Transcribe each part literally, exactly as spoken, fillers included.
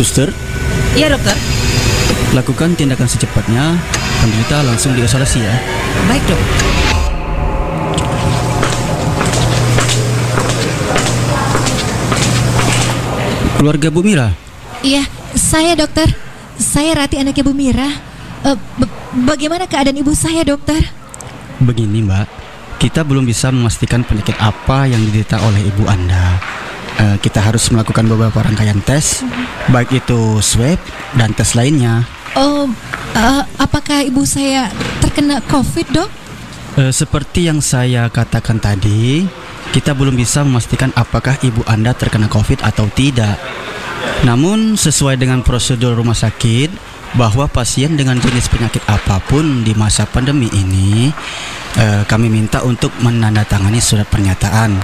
Suster, Iya dokter. lakukan tindakan secepatnya. Penderita langsung diisolasi ya. Baik dok. Keluarga Bu Mira, Iya, saya dokter. Saya Rati, anaknya Bu Mira. Eh, b- bagaimana keadaan ibu saya, dokter? begini Mbak, kita belum bisa memastikan penyakit apa yang diderita oleh ibu Anda. Eh, kita harus melakukan beberapa rangkaian tes, baik itu swab dan tes lainnya. Oh, eh, apakah ibu saya terkena COVID, dok? Eh, seperti yang saya katakan tadi, kita belum bisa memastikan apakah ibu Anda terkena COVID atau tidak. Namun sesuai dengan prosedur rumah sakit, bahwa pasien dengan jenis penyakit apapun di masa pandemi ini, eh, kami minta untuk menandatangani surat pernyataan.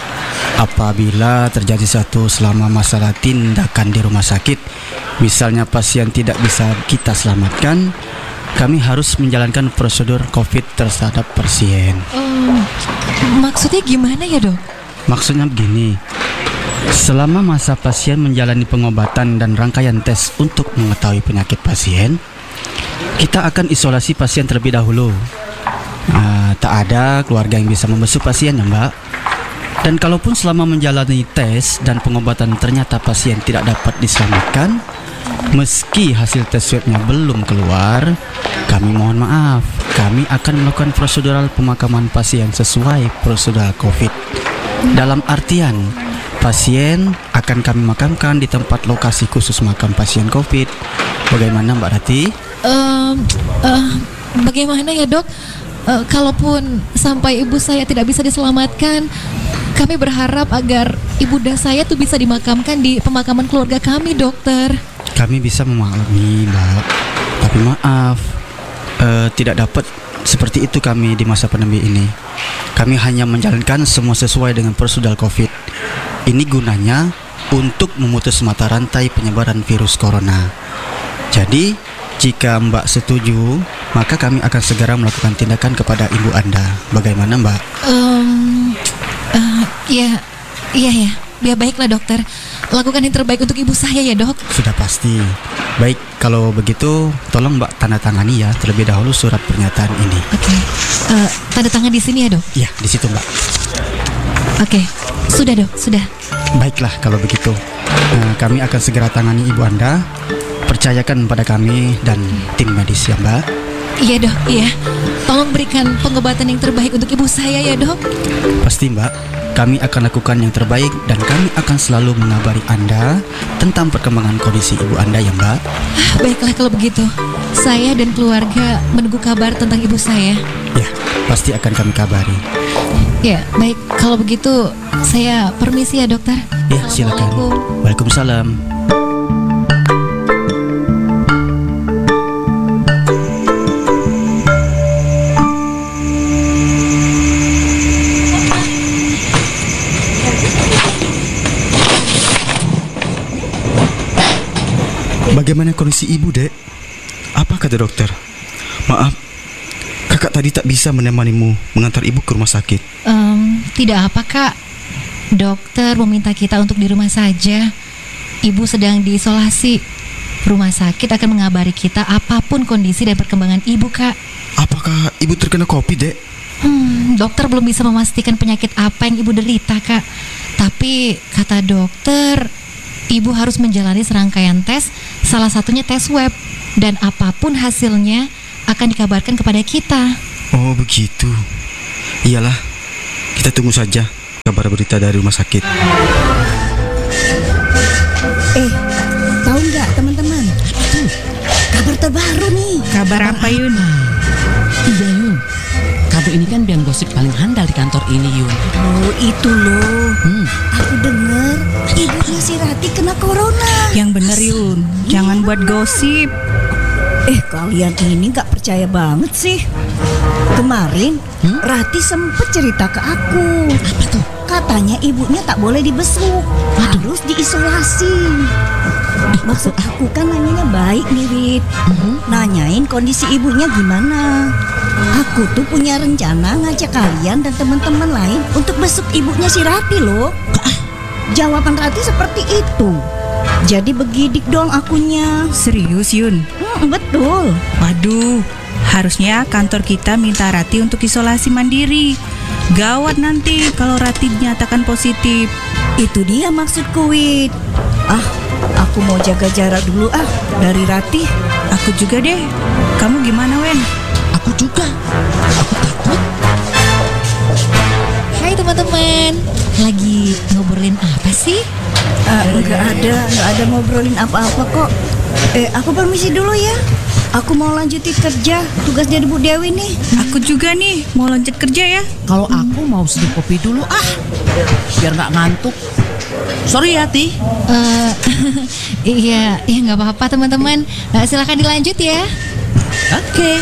Apabila terjadi suatu selama masalah tindakan di rumah sakit, misalnya pasien tidak bisa kita selamatkan, kami harus menjalankan prosedur COVID terhadap pasien. Oh, maksudnya gimana ya, dok? Maksudnya begini, selama masa pasien menjalani pengobatan dan rangkaian tes untuk mengetahui penyakit pasien, kita akan isolasi pasien terlebih dahulu. Nah, tak ada keluarga yang bisa membesuk pasien ya Mbak. Dan kalaupun selama menjalani tes dan pengobatan ternyata pasien tidak dapat diselamatkan, meski hasil tes swabnya belum keluar, kami mohon maaf, kami akan melakukan prosedural pemakaman pasien sesuai prosedur COVID. Dalam artian, pasien akan kami makamkan di tempat lokasi khusus makam pasien COVID. Bagaimana Mbak Rati? Um, eh, bagaimana ya, dok? Eh, kalaupun sampai ibu saya tidak bisa diselamatkan, kami berharap agar ibunda saya tuh bisa dimakamkan di pemakaman keluarga kami, dokter. Kami bisa memahami Mbak, tapi maaf, eh, tidak dapat seperti itu kami di masa pandemi ini. Kami hanya menjalankan semua sesuai dengan prosedur COVID. Ini gunanya untuk memutus mata rantai penyebaran virus corona. Jadi, jika Mbak setuju, maka kami akan segera melakukan tindakan kepada ibu Anda. Bagaimana Mbak? Um, uh, ya, iya ya. Ya baiklah dokter. Lakukan yang terbaik untuk ibu saya ya, dok. Sudah pasti. Baik, kalau begitu tolong Mbak tanda tangani ya terlebih dahulu surat pernyataan ini. Oke. Eh, tanda tangan di sini ya, dok. Ya, di situ Mbak. Oke. Sudah, dok. Sudah. Baiklah kalau begitu. Eh, kami akan segera tangani ibu Anda. Percayakan pada kami dan tim medis ya Mbak. Iya, dok. Iya. Tolong berikan pengobatan yang terbaik untuk ibu saya ya, dok. Pasti Mbak. Kami akan lakukan yang terbaik dan kami akan selalu mengabari Anda tentang perkembangan kondisi ibu Anda ya Mbak. Ah, baiklah kalau begitu. Saya dan keluarga menunggu kabar tentang ibu saya. Ya, pasti akan kami kabari. Ya, baik. Kalau begitu saya permisi ya, dokter. Ya, silakan. Assalamualaikum. Waalaikumsalam. Bagaimana kondisi ibu, Dek? Apa kata dokter? Maaf, kakak tadi tak bisa menemanimu mengantar ibu ke rumah sakit. Em, tidak apa, Kak. Dokter meminta kita untuk di rumah saja. Ibu sedang diisolasi. Rumah sakit akan mengabari kita apapun kondisi dan perkembangan ibu, Kak. Apakah ibu terkena COVID, Dek? Hmm, dokter belum bisa memastikan penyakit apa yang ibu derita, Kak. Tapi kata dokter, ibu harus menjalani serangkaian tes, salah satunya tes swab. Dan apapun hasilnya akan dikabarkan kepada kita. Oh, begitu. Iyalah, kita tunggu saja kabar berita dari rumah sakit. Eh, tahu nggak teman-teman? Kabar terbaru nih. Kabar apa, Yun? Iya, Yun. Kamu ini kan biang gosip paling handal di kantor ini, Yun. Oh, itu loh. Hmm. Aku dengar ibunya si Rati kena corona. Yang bener, Yun. Jangan buat gosip. Eh, kalian ini nggak percaya banget sih. Kemarin Hmm? Rati sempet cerita ke aku. Apa tuh? Katanya ibunya tak boleh dibesuk, harus diisolasi. Maksud aku kan nanyanya baik nih, Rit. Nanyain kondisi ibunya gimana. Aku tuh punya rencana ngajak kalian dan teman-teman lain untuk besuk ibunya si Rati loh. Jawaban Rati seperti itu. Jadi begidik dong akunya. Serius Yun? Hmm, betul. Waduh, harusnya kantor kita minta Rati untuk isolasi mandiri. Gawat nanti kalau Rati dinyatakan positif. Itu dia maksudku, Wid. Ah, aku mau jaga jarak dulu ah dari Rati. Aku juga deh. Kamu gimana, Wen? Aku juga. Aku takut. Hai teman-teman, lagi ngobrolin apa sih? Ah, nggak ada, nggak ada ngobrolin apa-apa kok. Eh, aku permisi dulu ya. Aku mau lanjutin kerja, tugas dari Bu Dewi nih. Aku juga nih mau lanjut kerja ya. Kalau aku mau seduh kopi dulu ah, biar nggak ngantuk. Sorry ya, Ti. Eh, iya, ya nggak apa-apa teman-teman. Eh, silakan dilanjut ya. Oke.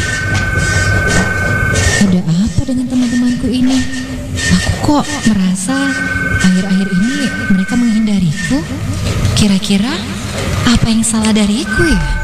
Ada apa dengan teman-temanku ini? Aku kok merasa akhir-akhir ini mereka menghindariku. Kira-kira apa yang salah dariku ya?